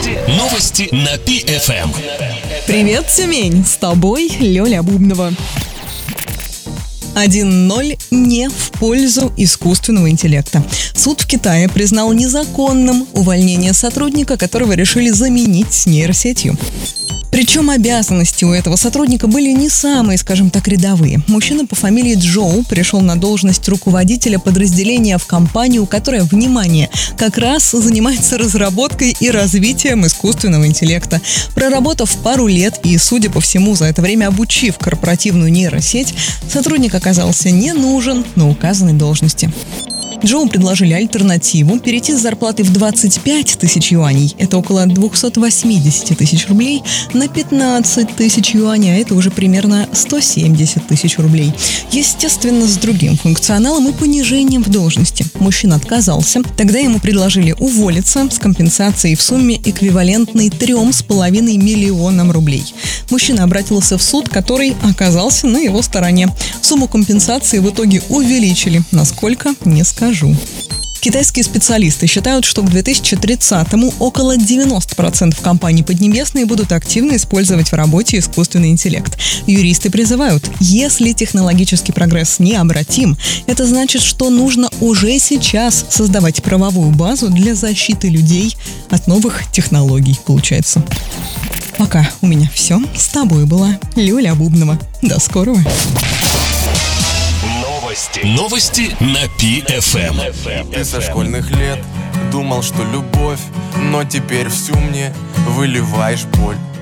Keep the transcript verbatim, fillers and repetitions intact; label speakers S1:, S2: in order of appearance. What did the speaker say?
S1: Новости на Пи эф эм.
S2: Привет, Тюмень! С тобой Лёля Бубнова. один ноль не в пользу искусственного интеллекта. Суд в Китае признал незаконным увольнение сотрудника, которого решили заменить нейросетью. Причем обязанности у этого сотрудника были не самые, скажем так, рядовые. Мужчина по фамилии Джоу пришел на должность руководителя подразделения в компанию, которая, внимание, как раз занимается разработкой и развитием искусственного интеллекта. Проработав пару лет и, судя по всему, за это время обучив корпоративную нейросеть, сотрудник оказался не нужен на указанной должности. Джоу предложили альтернативу – перейти с зарплатой в двадцать пять тысяч юаней, это около двести восемьдесят тысяч рублей, на пятнадцать тысяч юаней, а это уже примерно сто семьдесят тысяч рублей. Естественно, с другим функционалом и понижением в должности. Мужчина отказался, тогда ему предложили уволиться с компенсацией в сумме, эквивалентной трем с половиной миллионам рублей. Мужчина обратился в суд, который оказался на его стороне. Сумму компенсации в итоге увеличили. Насколько – не скажу. Китайские специалисты считают, что к две тысячи тридцатому около девяносто процентов компаний Поднебесной будут активно использовать в работе искусственный интеллект. Юристы призывают, если технологический прогресс необратим, это значит, что нужно уже сейчас создавать правовую базу для защиты людей от новых технологий, получается. Пока у меня все. С тобой была Лёля Бубнова. До скорого.
S1: Новости. Новости на Пи эф эм.
S3: Ты со школьных лет думал, что любовь, но теперь всю мне выливаешь боль.